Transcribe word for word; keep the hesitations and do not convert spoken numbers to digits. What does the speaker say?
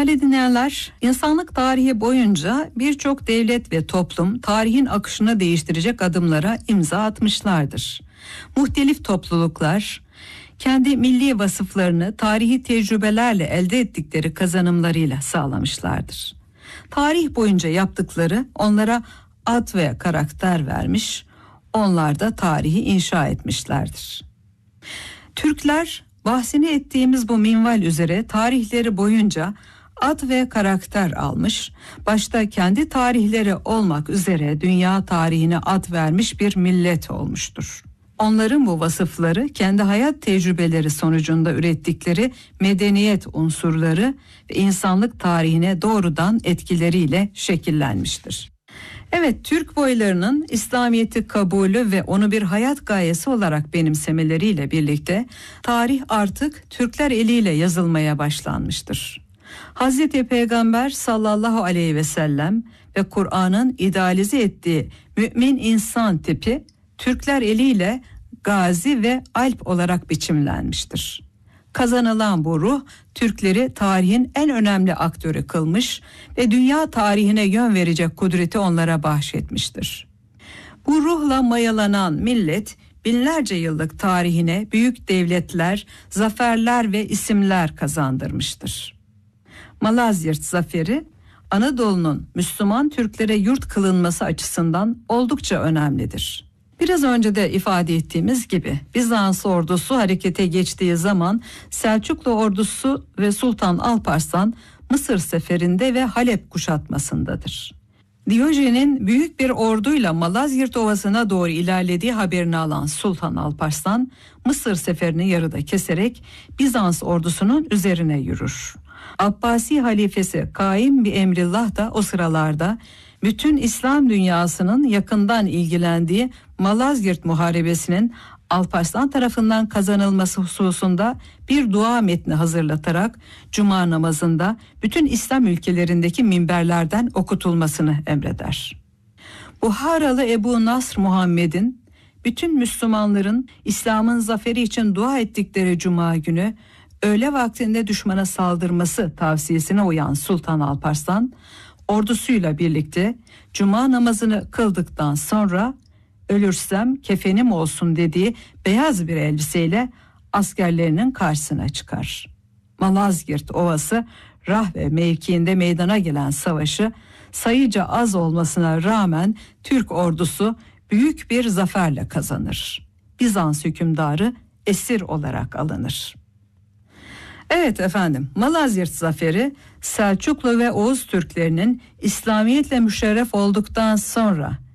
Değerli dinleyenler, insanlık tarihi boyunca birçok devlet ve toplum tarihin akışını değiştirecek adımlara imza atmışlardır. Muhtelif topluluklar kendi milli vasıflarını tarihi tecrübelerle elde ettikleri kazanımlarıyla sağlamışlardır. Tarih boyunca yaptıkları onlara ad ve karakter vermiş, onlar da tarihi inşa etmişlerdir. Türkler bahsini ettiğimiz bu minval üzere tarihleri boyunca ad ve karakter almış, başta kendi tarihleri olmak üzere dünya tarihine ad vermiş bir millet olmuştur. Onların bu vasıfları kendi hayat tecrübeleri sonucunda ürettikleri medeniyet unsurları ve insanlık tarihine doğrudan etkileriyle şekillenmiştir. Evet, Türk boylarının İslamiyet'i kabulü ve onu bir hayat gayesi olarak benimsemeleriyle birlikte tarih artık Türkler eliyle yazılmaya başlanmıştır. Hazreti Peygamber sallallahu aleyhi ve sellem ve Kur'an'ın idealize ettiği mümin insan tipi Türkler eliyle gazi ve alp olarak biçimlenmiştir. Kazanılan bu ruh Türkleri tarihin en önemli aktörü kılmış ve dünya tarihine yön verecek kudreti onlara bahşetmiştir. Bu ruhla mayalanan millet binlerce yıllık tarihine büyük devletler, zaferler ve isimler kazandırmıştır. Malazgirt Zaferi, Anadolu'nun Müslüman Türklere yurt kılınması açısından oldukça önemlidir. Biraz önce de ifade ettiğimiz gibi Bizans ordusu harekete geçtiği zaman Selçuklu ordusu ve Sultan Alparslan Mısır seferinde ve Halep kuşatmasındadır. Diyojen'in büyük bir orduyla Malazgirt Ovası'na doğru ilerlediği haberini alan Sultan Alparslan Mısır seferini yarıda keserek Bizans ordusunun üzerine yürür. Abbasi halifesi Kaim bin Emrillah da o sıralarda bütün İslam dünyasının yakından ilgilendiği Malazgirt Muharebesi'nin Alparslan tarafından kazanılması hususunda bir dua metni hazırlatarak Cuma namazında bütün İslam ülkelerindeki minberlerden okutulmasını emreder. Buharalı Ebu Nasr Muhammed'in bütün Müslümanların İslam'ın zaferi için dua ettikleri Cuma günü öğle vaktinde düşmana saldırması tavsiyesine uyan Sultan Alparslan ordusuyla birlikte Cuma namazını kıldıktan sonra ölürsem kefenim olsun dediği beyaz bir elbiseyle askerlerinin karşısına çıkar. Malazgirt Ovası Rahve mevkiinde meydana gelen savaşı sayıca az olmasına rağmen Türk ordusu büyük bir zaferle kazanır. Bizans hükümdarı esir olarak alınır. Evet efendim, Malazgirt Zaferi Selçuklu ve Oğuz Türklerinin İslamiyetle müşerref olduktan sonra